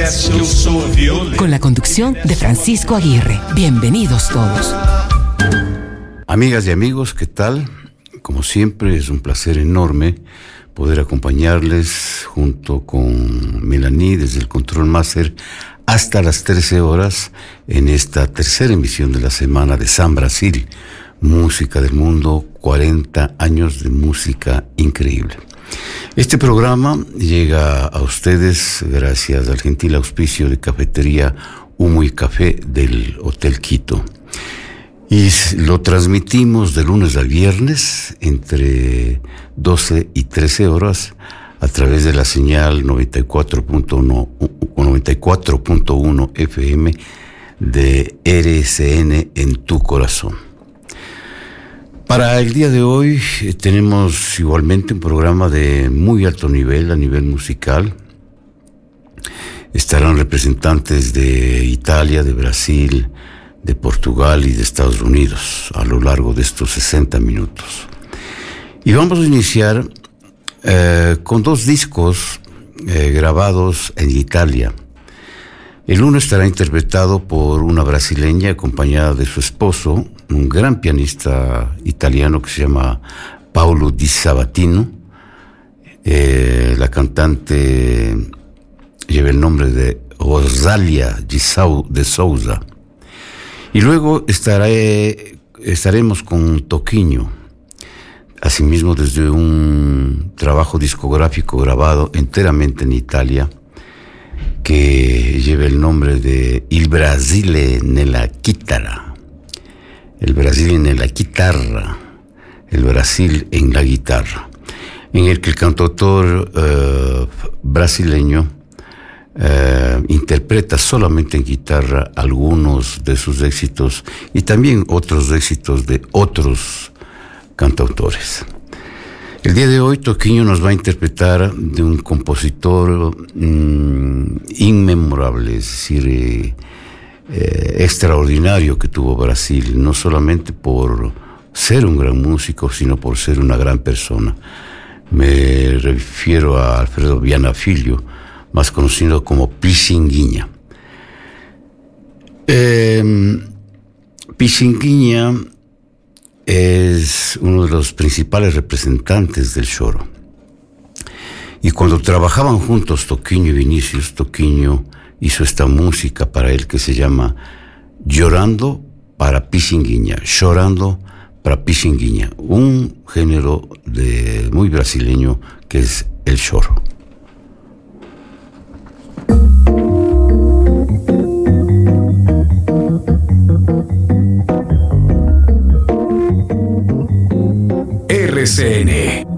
esquece que eu sou violento. Con la conducción de Francisco Aguirre. Bienvenidos todos. Amigas y amigos, ¿qué tal? Como siempre, es un placer enorme poder acompañarles junto con Melanie desde el Control Master hasta las 13 horas en esta tercera emisión de la semana de San Brasil, Música del Mundo, 40 años de música increíble. Este programa llega a ustedes gracias al gentil auspicio de Cafetería Humo y Café del Hotel Quito. Y lo transmitimos de lunes a viernes entre 12 y 13 horas a través de la señal 94.1 FM de RSN en tu corazón. Para el día de hoy tenemos igualmente un programa de muy alto nivel, a nivel musical. Estarán representantes de Italia, de Brasil, de Portugal y de Estados Unidos a lo largo de estos 60 minutos. Y vamos a iniciar con dos discos grabados en Italia. El uno estará interpretado por una brasileña acompañada de su esposo, un gran pianista italiano que se llama Paolo Di Sabatino. La cantante lleva el nombre de Rosalia de Souza. Y luego estaremos con Toquinho, asimismo desde un trabajo discográfico grabado enteramente en Italia, que lleva el nombre de Il Brasile nella chitarra. El Brasil en la guitarra, el Brasil en la guitarra, en el que el cantautor brasileño interpreta solamente en guitarra algunos de sus éxitos y también otros éxitos de otros cantautores. El día de hoy Toquinho nos va a interpretar de un compositor inmemorable, es decir, extraordinario que tuvo Brasil, no solamente por ser un gran músico, sino por ser una gran persona. Me refiero a Alfredo Viana Filho, más conocido como Pixinguinha. Pixinguinha es uno de los principales representantes del choro. Y cuando trabajaban juntos Toquinho y Vinicius, Toquinho hizo esta música para él que se llama Llorando para Pixinguinha, Llorando para Pixinguinha, un género muy brasileño que es el choro. RCN